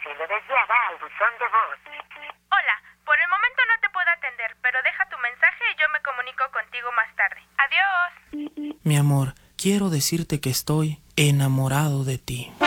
Marcelo, desde allá al buzón de voz. Hola, por el momento no te puedo atender, pero deja tu mensaje y yo me comunico contigo más tarde. Adiós. Mi amor, quiero decirte que estoy enamorado de ti.